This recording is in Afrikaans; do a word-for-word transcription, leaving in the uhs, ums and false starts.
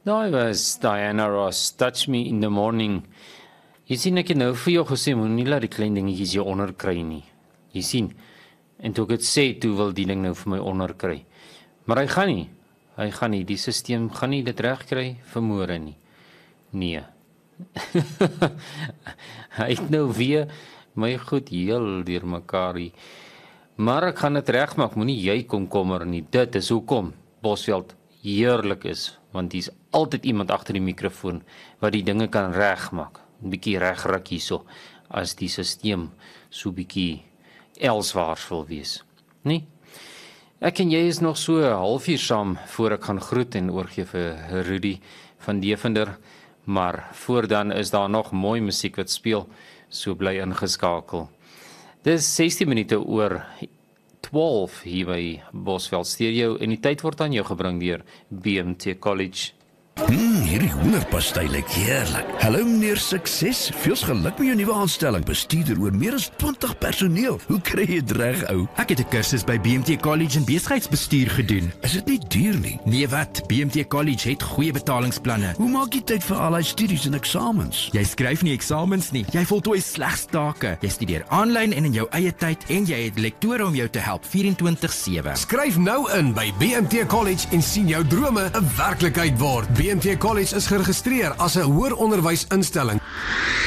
Daai was Diana Ross, Touch Me in the Morning. Jy sien, ek het nou vir jou gesê, moenie laat die klein dingetjies jou onderkry nie. Jy sien, en toe ek het sê, toe wil die ding nou vir my onderkry. Maar hy gaan nie, hy gaan nie, die systeem gaan nie dit reg kry vir môre nie. Nee. Hy het nou weer my goed heel deur mekaar hier. Maar ek gaan dit regmaak, moenie jy komkommer nie. Dit is hoekom Bosveld heerlik is, want hier's altyd iemand agter die mikrofoon wat die dinge kan regmaak. 'n Bietjie regryk hierso as die stelsel so bietjie elswaars wil wees. Nee. Ek en jy is nog so 'n halfuur saam voor ek gaan groet en oorgee vir Rudy van Devender, maar voor dan is daar nog mooi musiek wat speel, so bly ingeskakel. Dis sestien minute oor twaalf hier by Bosveld Stereo en die tyd word aan jou gebring deur B M T College. Hmm, hierdie hoenderpastei lyk heerlik. Hallo meneer Sukses, veels geluk met jou nuwe aanstelling. Bestuurder oor meer as twintig personeel. Hoe kry jy dit reg, ou? Ek het 'n kursus by B M T College in besigheidsbestuur gedoen. Is dit nie duur nie? Nee wat, B M T College het goeie betalingsplanne. Hoe maak jy tyd vir al die studies en eksamens? Jy skryf nie eksamens nie. Jy voltooi slegs take. Jy studeer aanlyn en in jou eie tyd en jy het lektore om jou te help vierentwintig sewe. Skryf nou in by B M T College en sien jou drome 'n werklikheid word. B M T College is geregistreer as 'n hoëronderwysinstelling.